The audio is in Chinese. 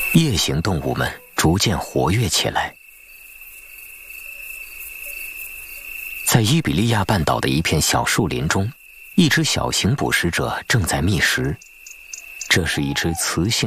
夜行动物们逐渐活跃起来。在伊比利亚半岛的一片小树林中，一只小型捕食者正在觅食。这是一只雌性